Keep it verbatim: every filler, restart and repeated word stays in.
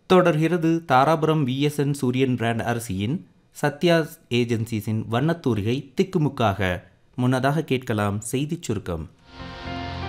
தொடர்கிறது தாராபுரம் விஎஸ்என் சூரியன் பிராண்ட் அரிசியின் சத்யாஸ் ஏஜென்சிஸின் வண்ணத்தூரிகை திக்குமுக்காக. முன்னதாக கேட்கலாம் செய்திச் சுருக்கம்.